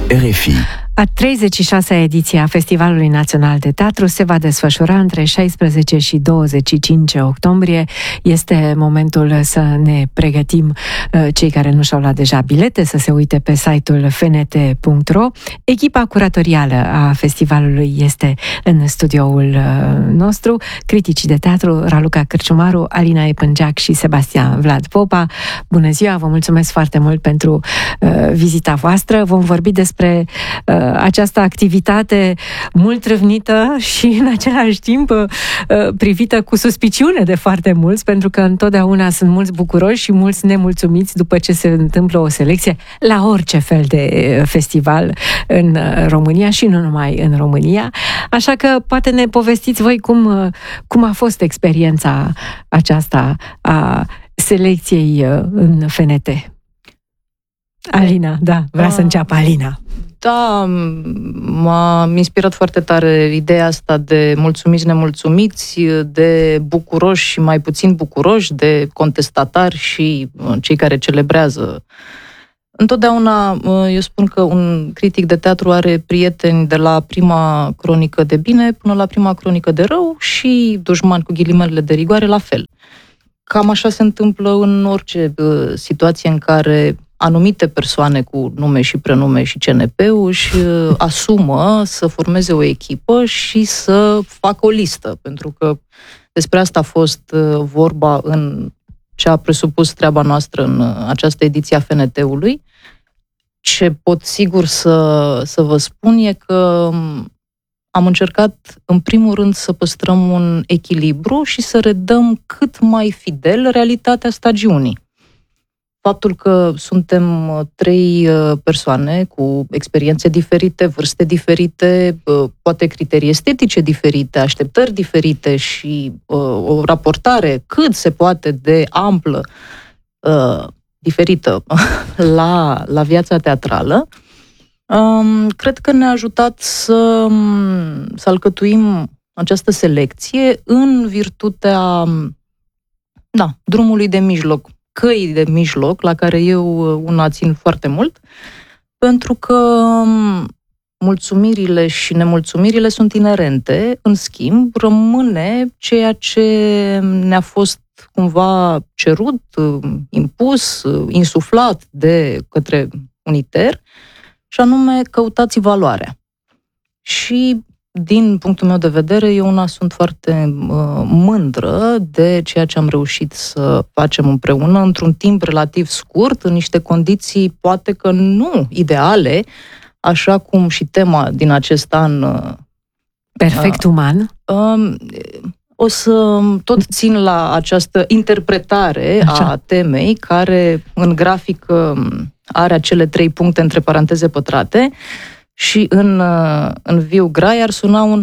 RFI. A 36-a ediție a Festivalului Național de Teatru se va desfășura între 16 și 25 octombrie. Este momentul să ne pregătim, cei care nu și-au luat deja bilete, să se uite pe site-ul fnt.ro. Echipa curatorială a festivalului este în studioul nostru, criticii de teatru Raluca Cârciumaru, Alina Epângeac și Sebastian Vlad Popa. Bună ziua, vă mulțumesc foarte mult pentru vizita voastră. Vom vorbi despre această activitate mult râvnită și în același timp privită cu suspiciune de foarte mulți, pentru că întotdeauna sunt mulți bucuroși și mulți nemulțumiți după ce se întâmplă o selecție la orice fel de festival în România și nu numai în România. Așa că poate ne povestiți voi cum a fost experiența aceasta a selecției în FNT. Alina, da, vrea să înceapă Alina. Da, m-a inspirat foarte tare ideea asta de mulțumiți, nemulțumiți, de bucuroși și mai puțin bucuroși, de contestatari și cei care celebrează. Întotdeauna eu spun că un critic de teatru are prieteni de la prima cronică de bine până la prima cronică de rău și dușmani cu ghilimelele de rigoare la fel. Cam așa se întâmplă în orice situație în care anumite persoane cu nume și prenume și CNP își asumă să formeze o echipă și să facă o listă, pentru că despre asta a fost vorba în ce a presupus treaba noastră în această ediție a FNT-ului. Ce pot sigur să vă spun e că am încercat, în primul rând, să păstrăm un echilibru și să redăm cât mai fidel realitatea stagiunii. Faptul că suntem 3 persoane cu experiențe diferite, vârste diferite, poate criterii estetice diferite, așteptări diferite și o raportare cât se poate de amplă, diferită la viața teatrală, cred că ne-a ajutat să alcătuim această selecție în virtutea drumului de mijloc, căi de mijloc, la care eu una țin foarte mult, pentru că mulțumirile și nemulțumirile sunt inerente, în schimb, rămâne ceea ce ne-a fost cumva cerut, impus, insuflat de către uniter, și anume căutați valoarea. Și din punctul meu de vedere, eu una sunt foarte mândră de ceea ce am reușit să facem împreună într-un timp relativ scurt, în niște condiții poate că nu ideale, așa cum și tema din acest an... Perfect uman. O să tot țin la această interpretare a temei, care în grafic are acele 3 puncte între paranteze pătrate, și în viu grai ar suna un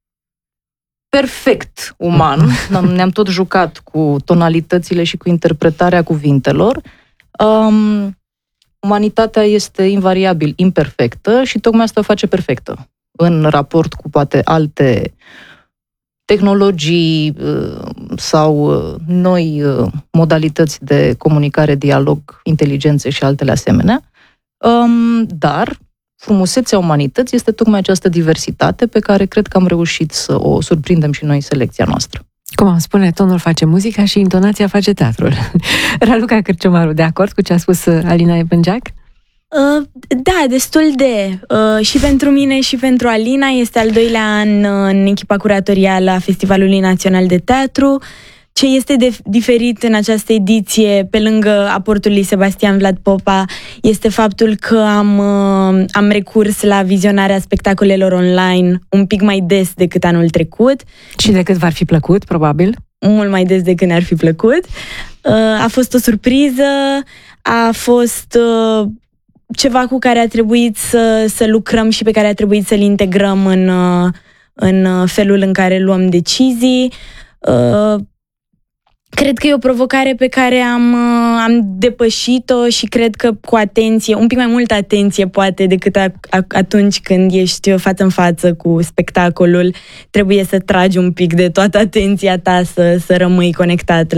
perfect uman. Ne-am tot jucat cu tonalitățile și cu interpretarea cuvintelor. Umanitatea este invariabil imperfectă și tocmai asta o face perfectă în raport cu poate alte tehnologii sau noi modalități de comunicare, dialog, inteligențe și altele asemenea. Dar frumusețea umanității este tocmai această diversitate pe care cred că am reușit să o surprindem și noi în selecția noastră. Cum am spune, tonul face muzica și intonația face teatrul. Raluca Cârciumaru, de acord cu ce a spus Alina Epângeac? Da, destul de. Și pentru mine și pentru Alina este al 2-lea an în echipa curatorială a Festivalului Național de Teatru. Ce este diferit în această ediție, pe lângă aportul lui Sebastian Vlad Popa, este faptul că am recurs la vizionarea spectacolelor online un pic mai des decât anul trecut. Și decât v-ar fi plăcut, probabil? Mult mai des decât ne-ar fi plăcut. A fost o surpriză, a fost ceva cu care a trebuit să lucrăm și pe care a trebuit să-l integrăm în felul în care luăm decizii. Cred că e o provocare pe care am depășit-o și cred că cu atenție, un pic mai multă atenție poate decât atunci când ești față în față cu spectacolul, trebuie să tragi un pic de toată atenția ta să rămâi conectat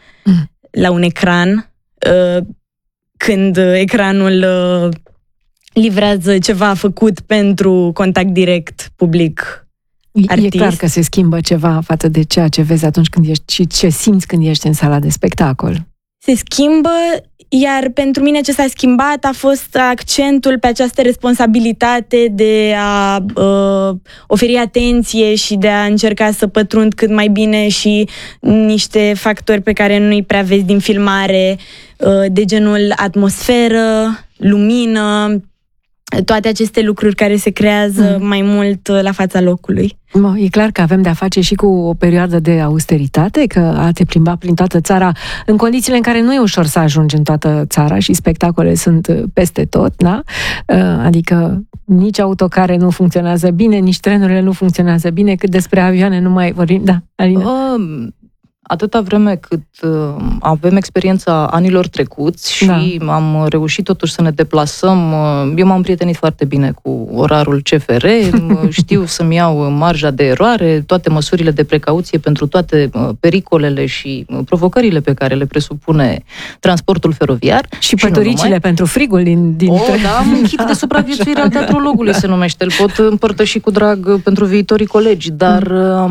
la un ecran. Când ecranul livrează ceva făcut pentru contact direct public-artist. E clar că se schimbă ceva față de ceea ce vezi atunci când ești și ce simți când ești în sala de spectacol. Se schimbă, iar pentru mine ce s-a schimbat a fost accentul pe această responsabilitate de a oferi atenție și de a încerca să pătrund cât mai bine și niște factori pe care nu-i prea vezi din filmare, de genul atmosferă, lumină, toate aceste lucruri care se creează mai mult la fața locului. E clar că avem de-a face și cu o perioadă de austeritate, că a te plimba prin toată țara în condițiile în care nu e ușor să ajungi în toată țara și spectacole sunt peste tot, da? Adică nici autocare nu funcționează bine, nici trenurile nu funcționează bine, cât despre avioane nu mai vorbim. Da, Alina? Atâta vreme cât avem experiența anilor trecuți și am reușit totuși să ne deplasăm, eu m-am prietenit foarte bine cu orarul CFR, știu să-mi iau marja de eroare, toate măsurile de precauție pentru toate pericolele și provocările pe care le presupune transportul feroviar. Și păturicile pentru frigul din da, un kit de supraviețuire al teatrologului se numește, îl pot împărtăși cu drag pentru viitorii colegi, dar...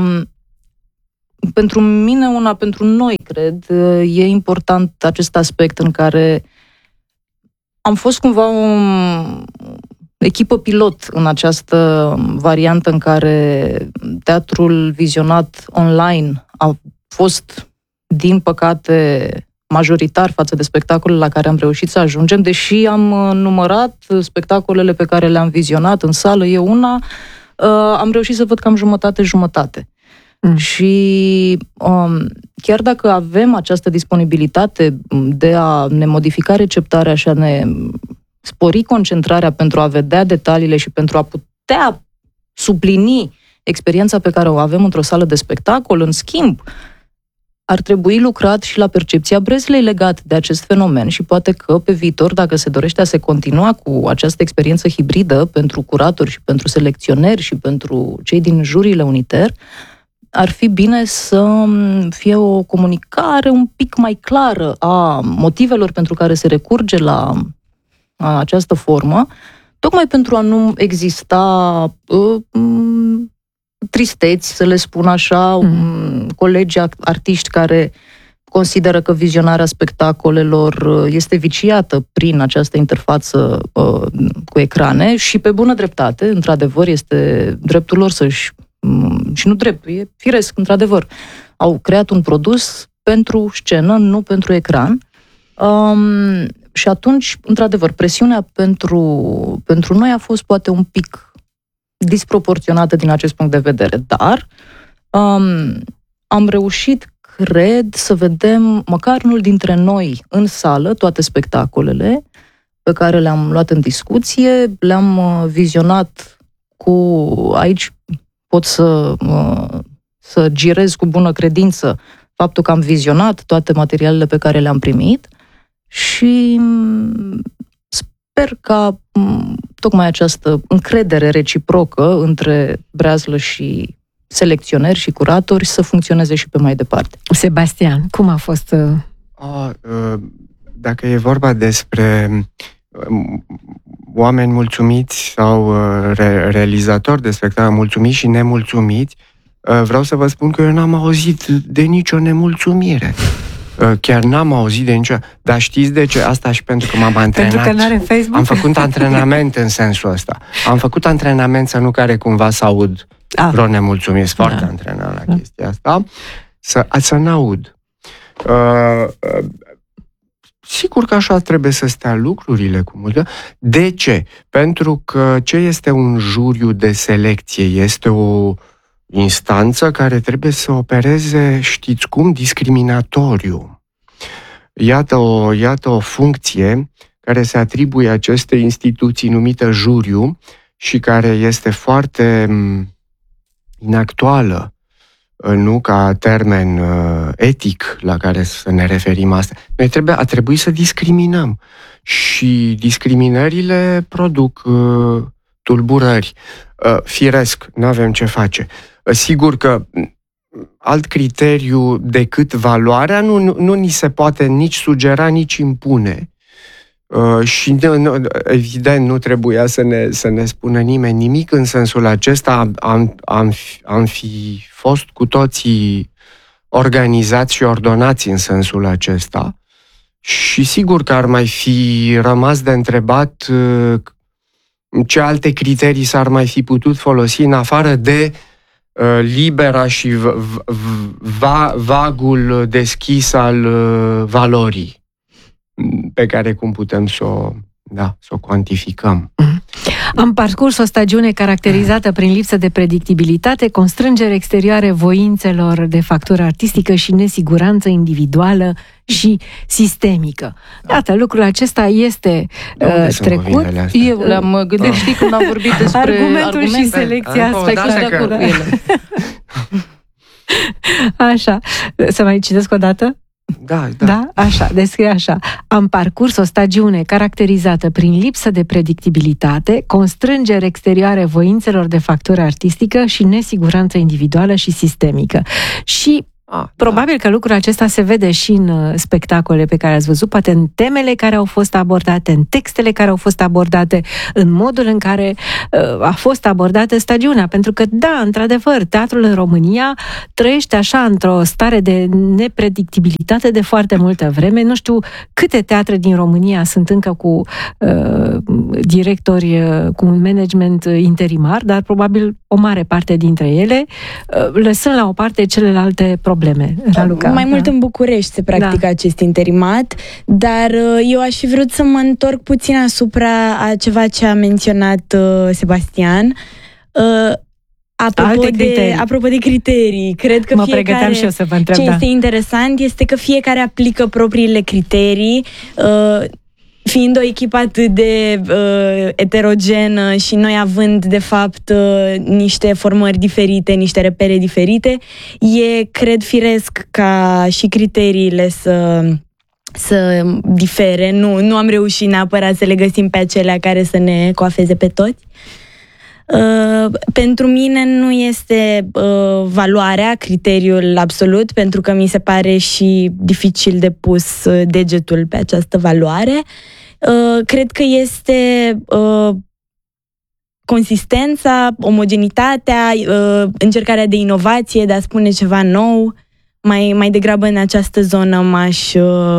Pentru mine, pentru noi, cred, e important acest aspect în care am fost cumva o echipă pilot în această variantă în care teatrul vizionat online a fost, din păcate, majoritar față de spectacolele la care am reușit să ajungem, deși am numărat spectacolele pe care le-am vizionat în sală, am reușit să văd cam jumătate-jumătate. Și chiar dacă avem această disponibilitate de a ne modifica receptarea și a ne spori concentrarea pentru a vedea detaliile și pentru a putea suplini experiența pe care o avem într-o sală de spectacol, în schimb, ar trebui lucrat și la percepția Breslei legat de acest fenomen și poate că pe viitor, dacă se dorește a se continua cu această experiență hibridă pentru curatori și pentru selecționeri și pentru cei din juriile Uniter, ar fi bine să fie o comunicare un pic mai clară a motivelor pentru care se recurge la această formă, tocmai pentru a nu exista tristeți, să le spun așa, colegi artiști care consideră că vizionarea spectacolelor este viciată prin această interfață cu ecrane și pe bună dreptate, într-adevăr, este dreptul lor să-și și nu drept, e firesc, într-adevăr. Au creat un produs pentru scenă, nu pentru ecran. Și atunci, într-adevăr, presiunea pentru noi a fost poate un pic disproporționată din acest punct de vedere. Dar am reușit, cred, să vedem, măcar unul dintre noi în sală, toate spectacolele pe care le-am luat în discuție, le-am vizionat aici pot să girez cu bună credință faptul că am vizionat toate materialele pe care le-am primit și sper ca tocmai această încredere reciprocă între breazlă și selecționeri și curatori să funcționeze și pe mai departe. Sebastian, cum a fost? Dacă e vorba despre oameni mulțumiți sau realizatori de spectacole mulțumiți și nemulțumiți, vreau să vă spun că eu n-am auzit de nicio nemulțumire. Chiar n-am auzit de nicio... Dar știți de ce? Asta și pentru că m-am antrenat. Pentru că n-are Facebook? Am făcut antrenament în sensul ăsta. Am făcut antrenament să nu care cumva să aud vreo nemulțumire. Sunt foarte antrenat la chestia asta. Să n-aud. Sigur că așa trebuie să stea lucrurile cu multă. De ce? Pentru că ce este un juriu de selecție? Este o instanță care trebuie să opereze, știți cum, discriminatoriu. Iată o funcție care se atribuie acestei instituții numită juriu și care este foarte inactuală, nu ca termen etic la care să ne referim asta. Noi a trebuit să discriminăm și discriminările produc tulburări. Firesc, nu avem ce face. Sigur că alt criteriu decât valoarea nu ni se poate nici sugera, nici impune. Și evident nu trebuia să ne spună nimeni nimic în sensul acesta. Am fi fost cu toții organizați și ordonați în sensul acesta. Și sigur că ar mai fi rămas de întrebat ce alte criterii s-ar mai fi putut folosi în afară de libera și vagul deschis al valorii, pe care cum putem să o cuantificăm. Am parcurs o stagiune caracterizată prin lipsă de predictibilitate, constrângeri exterioare voințelor de factură artistică și nesiguranță individuală și sistemică. Iată, lucrul acesta este trecut. Eu le-am gândit, știi, când am vorbit despre argumentul și selecția spectacolului. Așa. Să mai citesc o dată? Da. Așa, descrie așa. Am parcurs o stagiune caracterizată prin lipsă de predictibilitate, constrângeri exterioare voințelor de factură artistică și nesiguranță individuală și sistemică. Și probabil că lucrul acesta se vede și în spectacole pe care ați văzut, poate în temele care au fost abordate, în textele care au fost abordate, în modul în care a fost abordată stagiunea. Pentru că, da, într-adevăr, teatrul în România trăiește așa într-o stare de nepredictibilitate de foarte multă vreme. Nu știu câte teatre din România sunt încă cu directori, cu un management interimar, dar probabil o mare parte dintre ele, lăsând la o parte celelalte probleme. Raluca, mai mult în București se practică acest interimat, dar eu aș fi vrut să mă întorc puțin asupra a ceva ce a menționat Sebastian. Apropo de criterii, cred că mă pregăteam și eu să vă întreb. Ce este interesant este că fiecare aplică propriile criterii, fiind o echipă atât de eterogenă și noi având, de fapt, niște formări diferite, niște repere diferite, cred firesc ca și criteriile să difere. Nu am reușit neapărat să le găsim pe acelea care să ne coafeze pe toți. Pentru mine nu este valoarea criteriul absolut, pentru că mi se pare și dificil de pus degetul pe această valoare. Cred că este consistența, omogenitatea, încercarea de inovație, de a spune ceva nou. Mai degrabă în această zonă m-aș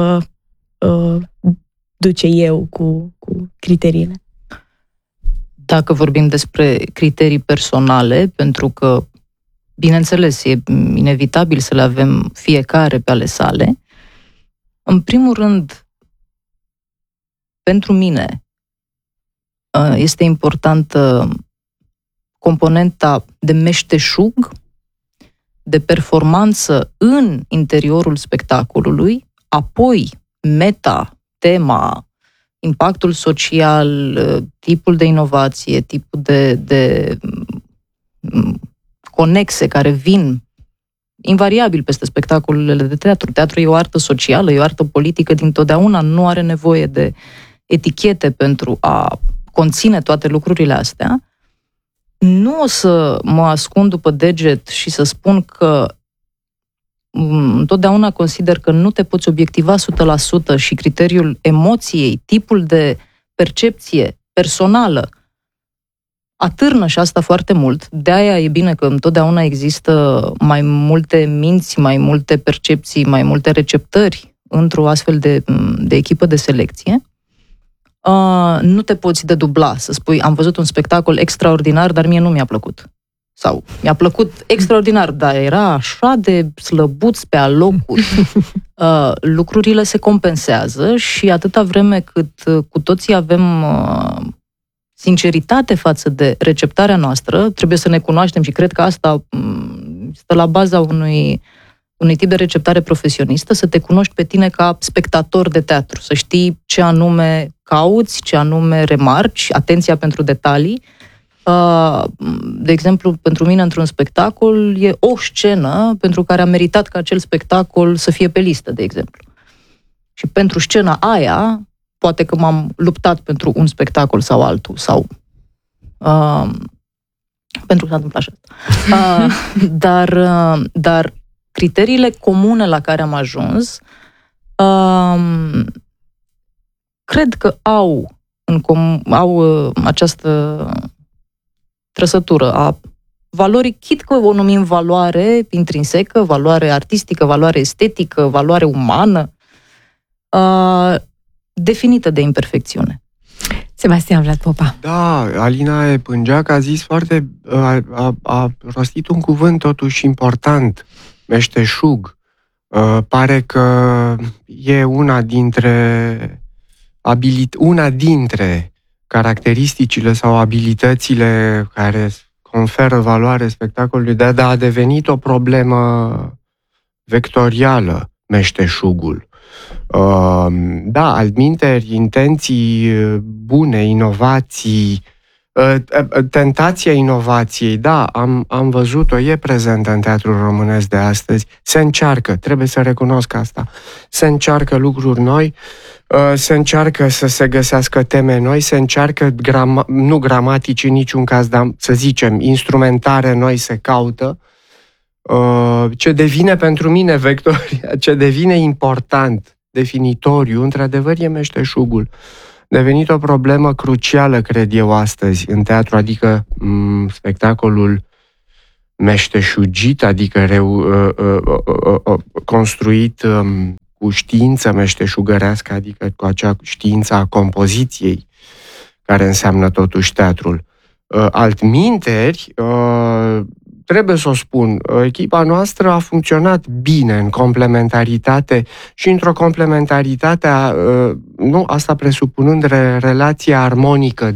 duce eu cu criteriile. Dacă vorbim despre criterii personale, pentru că, bineînțeles, e inevitabil să le avem fiecare pe ale sale, în primul rând, pentru mine, este importantă componenta de meșteșug, de performanță în interiorul spectacolului, apoi tema, impactul social, tipul de inovație, tipul de conexe care vin invariabil peste spectacolele de teatru. Teatru e o artă socială, e o artă politică dintotdeauna, nu are nevoie de etichete pentru a conține toate lucrurile astea. Nu o să mă ascund după deget și să spun că întotdeauna consider că nu te poți obiectiva 100% și criteriul emoției, tipul de percepție personală atârnă și asta foarte mult. De-aia e bine că întotdeauna există mai multe minți, mai multe percepții, mai multe receptări într-o astfel de echipă de selecție. Nu te poți dedubla, să spui, am văzut un spectacol extraordinar, dar mie nu mi-a plăcut. Sau mi-a plăcut extraordinar, dar era așa de slăbuț pe alocuri. Lucrurile se compensează și atâta vreme cât cu toții avem sinceritate față de receptarea noastră, trebuie să ne cunoaștem și cred că asta stă la baza unui tip de receptare profesionistă, să te cunoști pe tine ca spectator de teatru, să știi ce anume cauți, ce anume remarci, atenția pentru detalii. De exemplu, pentru mine, într-un spectacol, e o scenă pentru care a meritat ca acel spectacol să fie pe listă, de exemplu. Și pentru scena aia, poate că m-am luptat pentru un spectacol sau altul, sau pentru că s-a întâmplat așa. Dar criteriile comune la care am ajuns cred că au această trăsătură a valorii, chit că o numim valoare intrinsecă, valoare artistică, valoare estetică, valoare umană, definită de imperfecțiune. Sebastian Vlad Popa. Da, Alina Epângeac a zis a rostit un cuvânt totuși important, meșteșug. Pare că e una dintre caracteristicile sau abilitățile care conferă valoare spectacolului, dar a devenit o problemă vectorială, meșteșugul. Da, altminteri, intenții bune, inovații, tentația inovației, da, am văzut-o, e prezentă în teatrul românesc de astăzi, se încearcă, trebuie să recunosc asta, se încearcă lucruri noi, se încearcă să se găsească teme noi, se încearcă nu gramatici în niciun caz, dar să zicem, instrumentare noi se caută. Ce devine pentru mine vectoria, ce devine important, definitoriu, într-adevăr e meșteșugul. Devenit o problemă crucială, cred eu, astăzi în teatru, adică spectacolul meșteșugit, adică construit cu știință meșteșugărească, adică cu acea știință a compoziției, care înseamnă totuși teatrul. Altminteri, trebuie să o spun, echipa noastră a funcționat bine în complementaritate și într-o complementaritate, asta presupunând relația armonică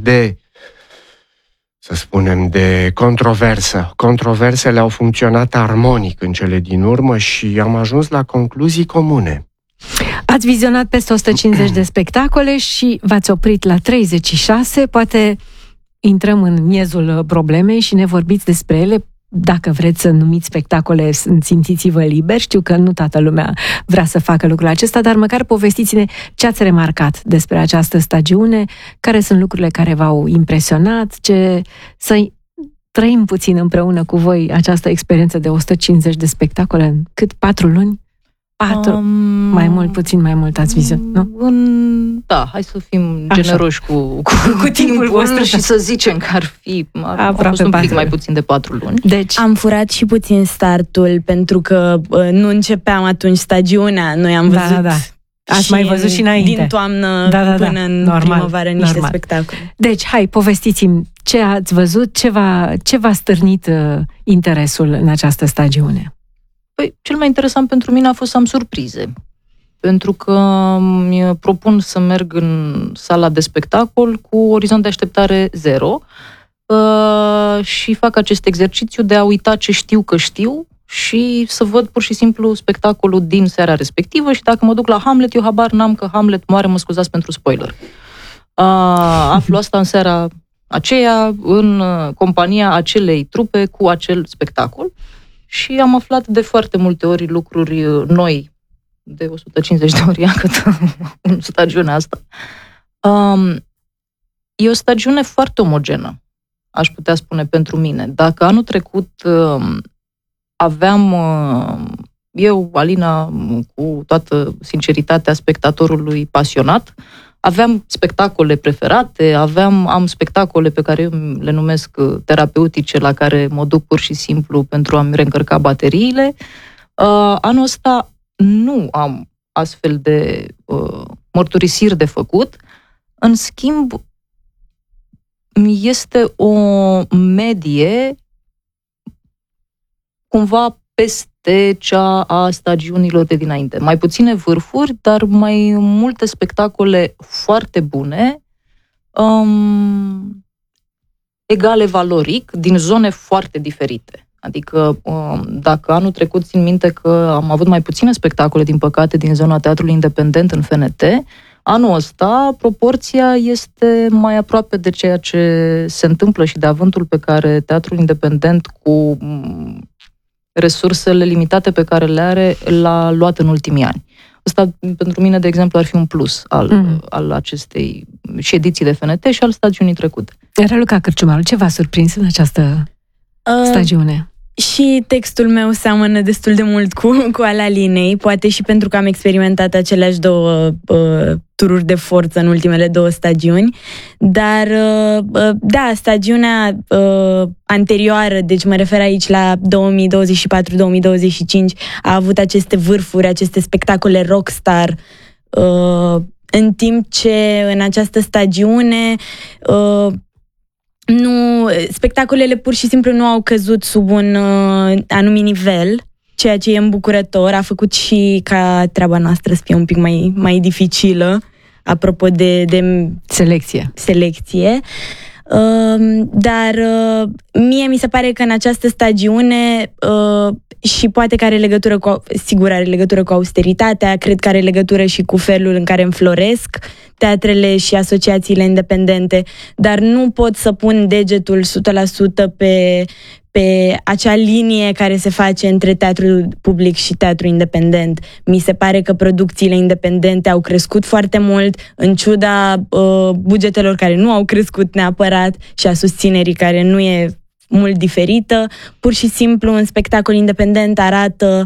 să spunem, de controversă. Controversele au funcționat armonic în cele din urmă și am ajuns la concluzii comune. Ați vizionat peste 150 de spectacole și v-ați oprit la 36, poate intrăm în miezul problemei și ne vorbiți despre ele. Dacă vreți să numiți spectacole, simțiți-vă liber. Știu că nu toată lumea vrea să facă lucrul acesta, dar măcar povestiți-ne ce ați remarcat despre această stagiune, care sunt lucrurile care v-au impresionat, să trăim puțin împreună cu voi această experiență de 150 de spectacole în cât 4 luni? 4, mai mult, puțin mai mult ați vizionat, nu? Da, hai să fim generoși cu timpul vostru și să zicem că ar fost un pic mai puțin de 4 luni. Deci am furat și puțin startul, pentru că nu începeam atunci stagiunea. Noi am văzut... Da. Ați mai văzut și înainte. Din toamnă până în primăvară niște spectacole. Deci, hai, povestiți-mi ce ați văzut, ce v-a stârnit interesul în această stagiune. Păi, cel mai interesant pentru mine a fost să am surprize. Pentru că îmi propun să merg în sala de spectacol cu orizont de așteptare 0 și fac acest exercițiu de a uita ce știu că știu și să văd pur și simplu spectacolul din seara respectivă și dacă mă duc la Hamlet, eu habar n-am că Hamlet moare, mă scuzați pentru spoiler. Aflu asta în seara aceea, în compania acelei trupe cu acel spectacol. Și am aflat de foarte multe ori lucruri noi, de 150 de ori, cât în stagiunea asta. E o stagiune foarte omogenă, aș putea spune, pentru mine. Dacă anul trecut aveam eu, Alina, cu toată sinceritatea spectatorului pasionat, aveam spectacole preferate, am spectacole pe care eu le numesc terapeutice, la care mă duc pur și simplu pentru a-mi reîncărca bateriile. Anul ăsta nu am astfel de mărturisiri de făcut. În schimb, este o medie cumva peste cea a stagiunilor de dinainte. Mai puține vârfuri, dar mai multe spectacole foarte bune, egale valoric, din zone foarte diferite. Adică, dacă anul trecut țin minte că am avut mai puține spectacole, din păcate, din zona teatrului independent în FNT, anul ăsta proporția este mai aproape de ceea ce se întâmplă și de avântul pe care teatrul independent, cu resursele limitate pe care le are, l-a luat în ultimii ani. Asta, pentru mine, de exemplu, ar fi un plus al acestei și ediții de FNT și al stagiunii trecute. Raluca Cârciumaru, ce v-a surprins în această stagiune? Și textul meu seamănă destul de mult cu al Alinei, poate și pentru că am experimentat aceleași două tururi de forță în ultimele 2 stagiuni, dar da, stagiunea anterioară, deci mă refer aici la 2024-2025, a avut aceste vârfuri, aceste spectacole rockstar, în timp ce în această stagiune spectacolele pur și simplu nu au căzut sub un anumit nivel, ceea ce e îmbucurător, a făcut și ca treaba noastră să fie un pic mai dificilă, apropo de selecție. Dar mie mi se pare că în această stagiune și poate că are legătură sigur are legătură cu austeritatea, cred că are legătură și cu felul în care înfloresc teatrele și asociațiile independente, dar nu pot să pun degetul 100% pe acea linie care se face între teatrul public și teatrul independent. Mi se pare că producțiile independente au crescut foarte mult, în ciuda bugetelor care nu au crescut neapărat și a susținerii care nu e mult diferită. Pur și simplu un spectacol independent arată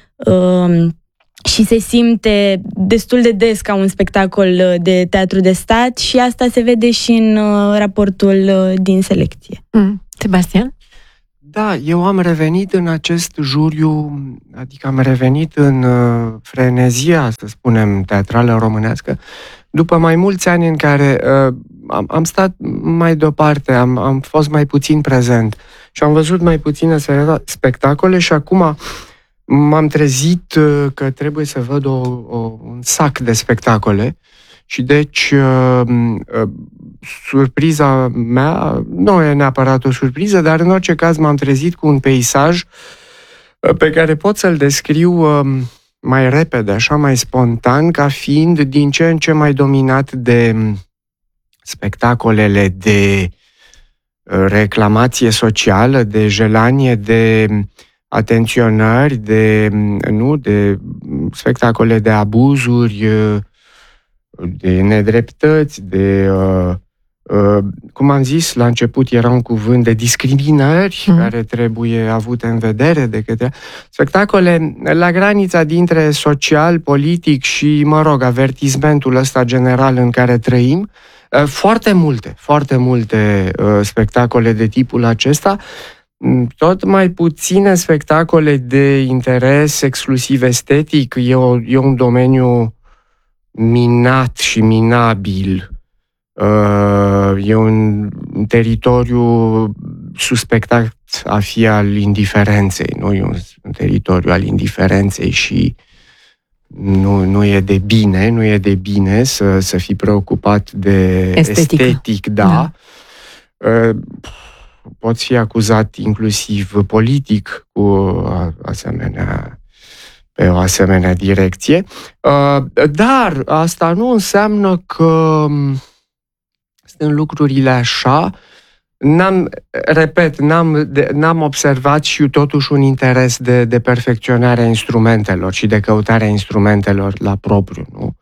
și se simte destul de des ca un spectacol de teatru de stat și asta se vede și în raportul din selecție. Sebastian? Da, eu am revenit în acest juriu, adică am revenit în frenezia, să spunem, teatrală românească, după mai mulți ani în care am stat mai deoparte, am fost mai puțin prezent și am văzut mai puține spectacole și acum m-am trezit că trebuie să văd un sac de spectacole și deci surpriza mea nu e neapărat o surpriză, dar în orice caz m-am trezit cu un peisaj pe care pot să-l descriu mai repede, așa mai spontan, ca fiind din ce în ce mai dominat de spectacolele de reclamație socială, de jelanie, de atenționări, de spectacole de abuzuri, de nedreptăți, de, cum am zis, la început era un cuvânt de discriminări care trebuie avute în vedere de către spectacole la granița dintre social, politic și, avertismentul ăsta general în care trăim. Foarte multe spectacole de tipul acesta, tot mai puține spectacole de interes exclusiv estetic. E un domeniu minat și minabil. E un teritoriu suspectat a fi al indiferenței. Nu e un teritoriu al indiferenței și nu e de bine să fii preocupat de estetic, da. Poți fi acuzat inclusiv politic pe o asemenea direcție. Dar asta nu înseamnă că sunt lucrurile așa. N-am observat și totuși un interes de perfecționare a instrumentelor și de căutarea instrumentelor la propriu, nu?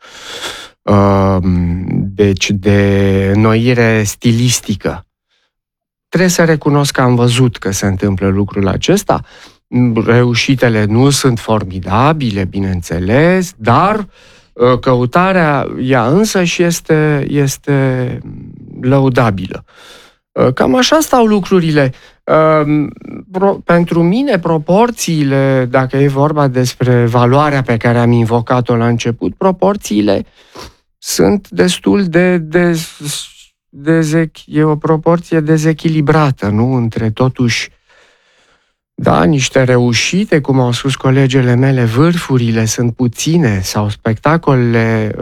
Deci de înnoire stilistică. Trebuie să recunosc că am văzut că se întâmplă lucrul acesta. Reușitele nu sunt formidabile, bineînțeles, dar căutarea ea însăși este lăudabilă. Cam așa stau lucrurile. Pentru mine, proporțiile, dacă e vorba despre valoarea pe care am invocat-o la început, proporțiile sunt destul e o proporție dezechilibrată, nu? Între totuși, da, niște reușite, cum au spus colegele mele, vârfurile sunt puține, sau spectacolele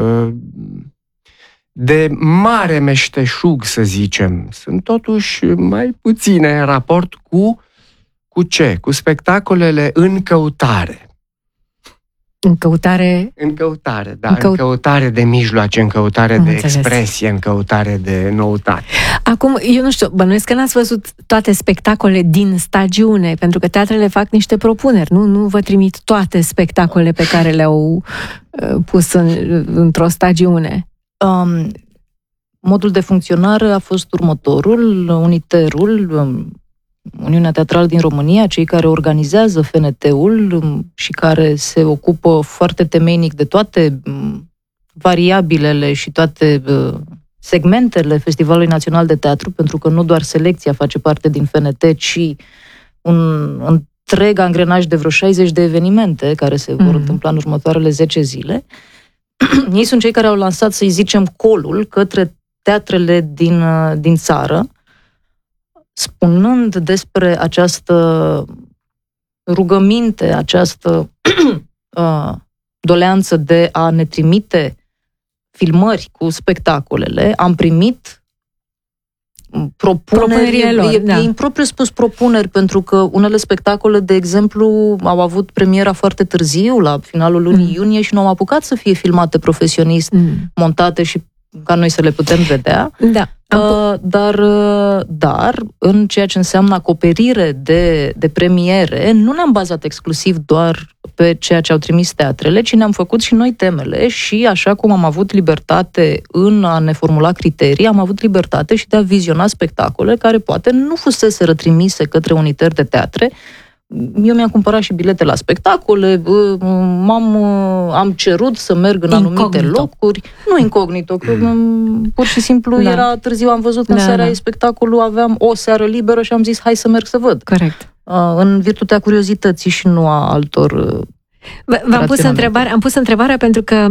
de mare meșteșug, să zicem, sunt totuși mai puține în raport cu ce? Cu spectacolele în căutare. În căutare, da, în căutare de mijloace, în căutare de expresie, în căutare de noutate. Acum, eu nu știu, bănuiesc că n-ați văzut toate spectacolele din stagiune, pentru că teatrele fac niște propuneri, nu? Nu vă trimit toate spectacolele pe care le-au pus într-o stagiune. Modul de funcționare a fost următorul. Uniterul Uniunea Teatrală din România, cei care organizează FNT-ul și care se ocupă foarte temeinic de toate variabilele și toate segmentele Festivalului Național de Teatru, pentru că nu doar selecția face parte din FNT, ci un întreg angrenaj de vreo 60 de evenimente care se vor întâmpla în următoarele 10 zile. Ei sunt cei care au lansat, să-i zicem, colul către teatrele din țară, spunând despre această rugăminte, această doleanță de a ne trimite filmări cu spectacolele. Am primit propuneri, lor, e impropriu spus propuneri, pentru că unele spectacole, de exemplu, au avut premiera foarte târziu, la finalul lunii iunie, și nu au apucat să fie filmate profesionist, montate și ca noi să le putem vedea. Da. Dar în ceea ce înseamnă acoperire de premiere, nu ne-am bazat exclusiv doar pe ceea ce au trimis teatrele, ci ne-am făcut și noi temele și, așa cum am avut libertate în a ne formula criterii, am avut libertate și de a viziona spectacole care poate nu fusese trimise către unitări de teatre. Eu mi-am cumpărat și bilete la spectacole, am cerut să merg în anumite locuri, nu incognito, că pur și simplu era târziu, am văzut că în seara spectacolul aveam o seară liberă și am zis hai să merg să văd. Corect. În virtutea curiozității și nu a altor am pus întrebarea pentru că